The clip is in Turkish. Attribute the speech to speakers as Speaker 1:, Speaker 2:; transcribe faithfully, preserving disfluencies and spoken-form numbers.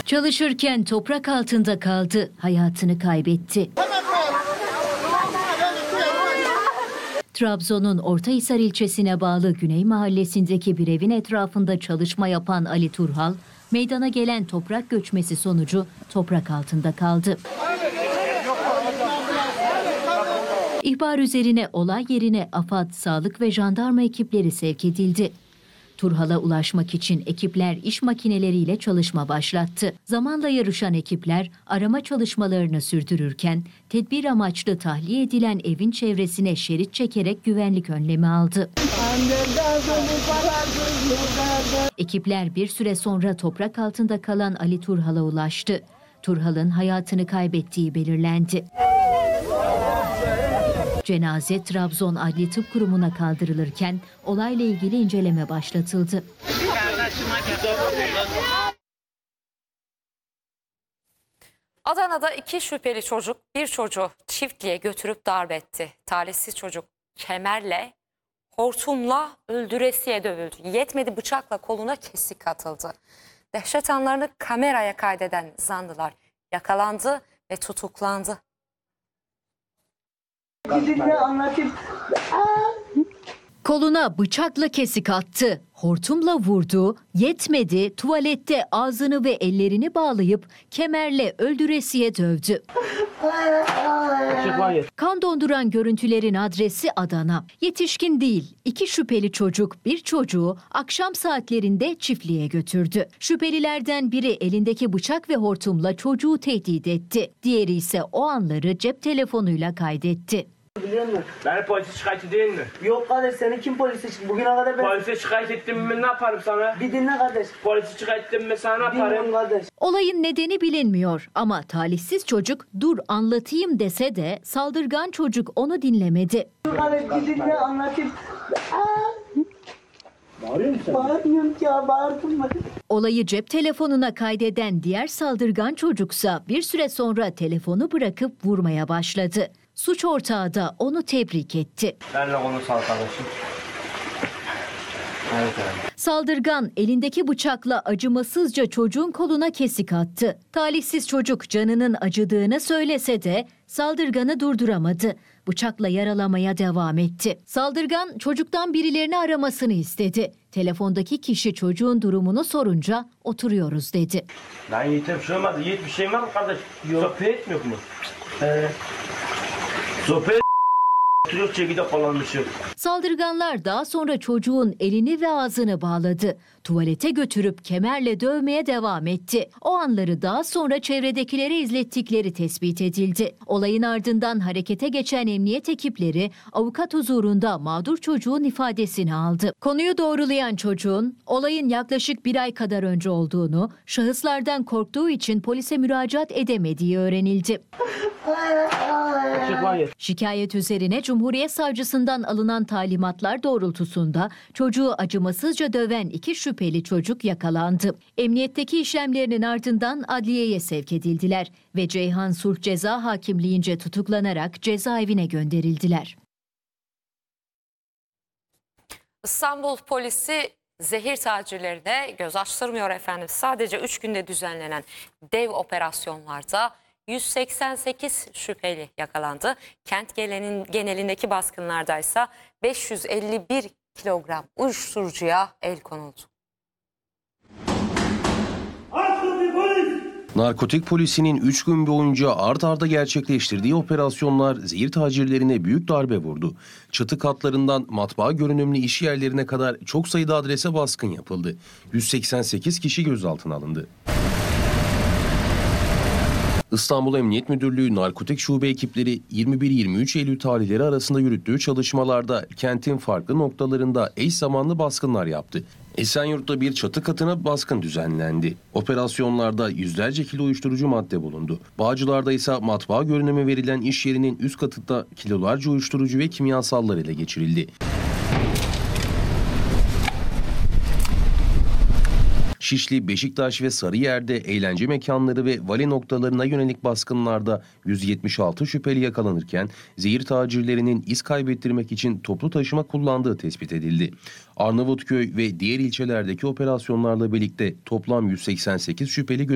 Speaker 1: Çalışırken toprak altında kaldı, hayatını kaybetti. Trabzon'un Ortahisar ilçesine bağlı Güney Mahallesi'ndeki bir evin etrafında çalışma yapan Ali Turhal, meydana gelen toprak göçmesi sonucu toprak altında kaldı. İhbar üzerine olay yerine AFAD, sağlık ve jandarma ekipleri sevk edildi. Turhal'a ulaşmak için ekipler iş makineleriyle çalışma başlattı. Zamanla yarışan ekipler arama çalışmalarını sürdürürken tedbir amaçlı tahliye edilen evin çevresine şerit çekerek güvenlik önlemi aldı. Ekipler bir süre sonra toprak altında kalan Ali Turhal'a ulaştı. Turhal'ın hayatını kaybettiği belirlendi. Cenaze Trabzon Adli Tıp Kurumu'na kaldırılırken olayla ilgili inceleme başlatıldı.
Speaker 2: Adana'da iki şüpheli çocuk bir çocuğu çiftliğe götürüp darp etti. Talihsiz çocuk kemerle, hortumla öldüresiye dövüldü. Yetmedi, bıçakla koluna kesik atıldı. Dehşet anlarını kameraya kaydeden zanlılar yakalandı ve tutuklandı.
Speaker 1: Koluna bıçakla kesik attı, hortumla vurdu, yetmedi, tuvalette ağzını ve ellerini bağlayıp kemerle öldüresiye dövdü. Kan donduran görüntülerin adresi Adana. Yetişkin değil, iki şüpheli çocuk bir çocuğu akşam saatlerinde çiftliğe götürdü. Şüphelilerden biri elindeki bıçak ve hortumla çocuğu tehdit etti. Diğeri ise o anları cep telefonuyla kaydetti.
Speaker 3: Biliyor musun?
Speaker 4: Ben polise şikayetçi değil mi?
Speaker 3: Yok kardeş, seni kim polise çıktı? Bugüne kadar ben...
Speaker 4: Polise şikayet ettim mi ne yaparım sana?
Speaker 3: Bir dinle kardeş.
Speaker 4: Polise şikayet ettim mi sana ne yaparım?
Speaker 3: Bilmiyorum kardeş.
Speaker 1: Olayın nedeni bilinmiyor ama talihsiz çocuk dur anlatayım dese de saldırgan çocuk onu dinlemedi.
Speaker 3: Dur kardeş, bir dinle anlatayım. Bağırıyor musun? Bağırmıyorum ya, bağırdım mı?
Speaker 1: Olayı cep telefonuna kaydeden diğer saldırgan çocuksa bir süre sonra telefonu bırakıp vurmaya başladı. Suç ortağı da onu tebrik etti.
Speaker 4: Benle konuş arkadaşım. Evet, evet.
Speaker 1: Saldırgan elindeki bıçakla acımasızca çocuğun koluna kesik attı. Talihsiz çocuk canının acıdığını söylese de saldırganı durduramadı. Bıçakla yaralamaya devam etti. Saldırgan çocuktan birilerini aramasını istedi. Telefondaki kişi çocuğun durumunu sorunca oturuyoruz dedi.
Speaker 4: Ben yeter bir şey olmadı. Yiğit bir şey var mı kardeş? Sohbet etmiyor mu? Ee, sohbet oturuyor çekide kalanmışım.
Speaker 1: Saldırganlar daha sonra çocuğun elini ve ağzını bağladı. Tuvalete götürüp kemerle dövmeye devam etti. O anları daha sonra çevredekilere izlettikleri tespit edildi. Olayın ardından harekete geçen emniyet ekipleri avukat huzurunda mağdur çocuğun ifadesini aldı. Konuyu doğrulayan çocuğun olayın yaklaşık bir ay kadar önce olduğunu, şahıslardan korktuğu için polise müracaat edemediği öğrenildi. Şikayet üzerine Cumhuriyet Savcısından alınan talimatlar doğrultusunda çocuğu acımasızca döven iki şüpheli çocuk yakalandı. Emniyetteki işlemlerinin ardından adliyeye sevk edildiler ve Ceyhan Sulh Ceza Hakimliğince tutuklanarak cezaevine gönderildiler.
Speaker 2: İstanbul polisi zehir tacirlerine göz açtırmıyor efendim. Sadece üç günde düzenlenen dev operasyonlarda yüz seksen sekiz şüpheli yakalandı. Kent genelindeki baskınlardaysa beş yüz elli bir kilogram uyuşturucuya el konuldu.
Speaker 5: Narkotik polisinin üç gün boyunca art arda gerçekleştirdiği operasyonlar zehir tacirlerine büyük darbe vurdu. Çatı katlarından matbaa görünümlü iş yerlerine kadar çok sayıda adrese baskın yapıldı. yüz seksen sekiz kişi gözaltına alındı. İstanbul Emniyet Müdürlüğü Narkotik Şube ekipleri yirmi bir yirmi üç Eylül tarihleri arasında yürüttüğü çalışmalarda kentin farklı noktalarında eş zamanlı baskınlar yaptı. Esenyurt'ta bir çatı katına baskın düzenlendi. Operasyonlarda yüzlerce kilo uyuşturucu madde bulundu. Bağcılar'da ise matbaa görünümü verilen iş yerinin üst katında kilolarca uyuşturucu ve kimyasallar ele geçirildi. Şişli, Beşiktaş ve Sarıyer'de eğlence mekanları ve vale noktalarına yönelik baskınlarda yüz yetmiş altı şüpheli yakalanırken zehir tacirlerinin iz kaybettirmek için toplu taşıma kullandığı tespit edildi. Arnavutköy ve diğer ilçelerdeki operasyonlarla birlikte toplam yüz seksen sekiz şüpheli